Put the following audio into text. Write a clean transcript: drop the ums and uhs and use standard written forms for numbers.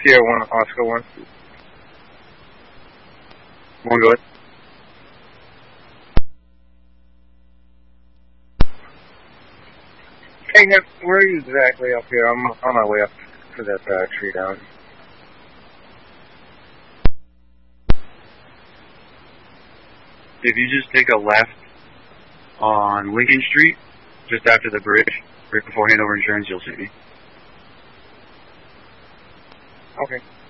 Sierra 1, Oscar 1. One, go ahead. Hey, Nick, where are you exactly up here? I'm on my way up to that tree down. If you just take a left on Lincoln Street, just after the bridge, right before Hanover Insurance, you'll see me. Okay.